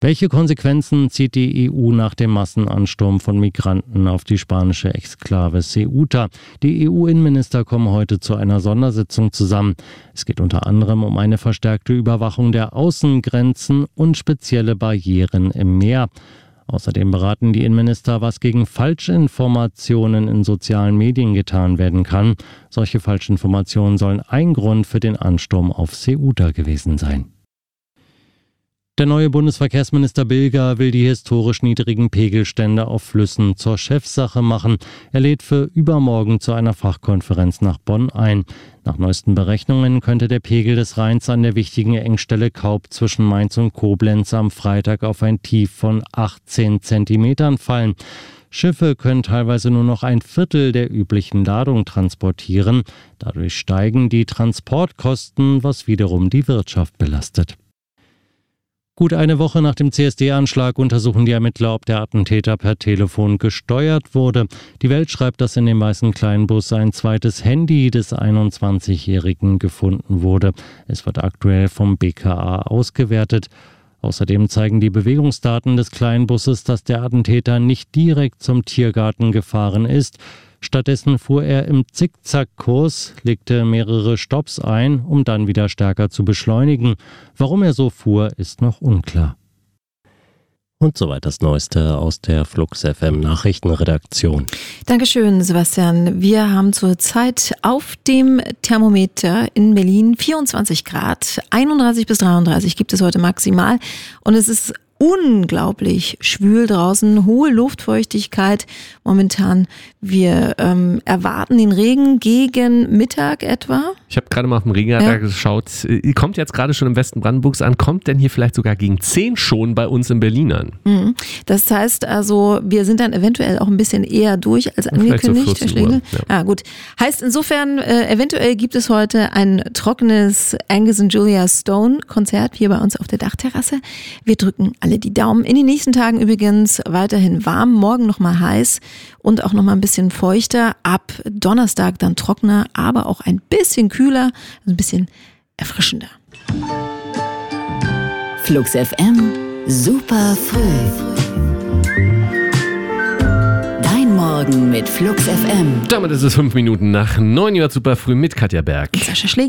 Welche Konsequenzen zieht die EU nach dem Massenansturm von Migranten auf die spanische Exklave Ceuta? Die EU-Innenminister kommen heute zu einer Sondersitzung zusammen. Es geht unter anderem um eine verstärkte Überwachung der Außengrenzen und spezielle Barrieren im Meer. Außerdem beraten die Innenminister, was gegen Falschinformationen in sozialen Medien getan werden kann. Solche Falschinformationen sollen ein Grund für den Ansturm auf Ceuta gewesen sein. Der neue Bundesverkehrsminister Bilger will die historisch niedrigen Pegelstände auf Flüssen zur Chefsache machen. Er lädt für übermorgen zu einer Fachkonferenz nach Bonn ein. Nach neuesten Berechnungen könnte der Pegel des Rheins an der wichtigen Engstelle Kaub zwischen Mainz und Koblenz am Freitag auf ein Tief von 18 Zentimetern fallen. Schiffe können teilweise nur noch ein Viertel der üblichen Ladung transportieren. Dadurch steigen die Transportkosten, was wiederum die Wirtschaft belastet. Gut eine Woche nach dem CSD-Anschlag untersuchen die Ermittler, ob der Attentäter per Telefon gesteuert wurde. Die Welt schreibt, dass in dem weißen Kleinbus ein zweites Handy des 21-Jährigen gefunden wurde. Es wird aktuell vom BKA ausgewertet. Außerdem zeigen die Bewegungsdaten des Kleinbusses, dass der Attentäter nicht direkt zum Tiergarten gefahren ist. Stattdessen fuhr er im Zickzackkurs, legte mehrere Stopps ein, um dann wieder stärker zu beschleunigen. Warum er so fuhr, ist noch unklar. Und soweit das Neueste aus der Flux FM Nachrichtenredaktion. Dankeschön, Sebastian. Wir haben zurzeit auf dem Thermometer in Berlin 24 Grad, 31 bis 33 gibt es heute maximal und es ist unglaublich schwül draußen, hohe Luftfeuchtigkeit momentan. Wir erwarten den Regen gegen Mittag etwa. Ich habe gerade mal auf den Regenradar geschaut. Kommt jetzt gerade schon im Westen Brandenburgs an, kommt denn hier vielleicht sogar gegen 10 schon bei uns in Berlin an? Das heißt also, wir sind dann eventuell auch ein bisschen eher durch als angekündigt. Vielleicht so 14 Uhr, ja. Gut. Heißt insofern, eventuell gibt es heute ein trockenes Angus und Julia Stone Konzert hier bei uns auf der Dachterrasse. Wir drücken alle die Daumen. In den nächsten Tagen übrigens weiterhin warm, morgen nochmal heiß und auch nochmal ein bisschen feuchter. Ab Donnerstag dann trockener, aber auch ein bisschen kühler, also ein bisschen erfrischender. Flux FM, super früh. Dein Morgen mit Flux FM. Damit ist es 5 Minuten nach 9 Uhr super früh mit Katja Berg. Sascha Schläger.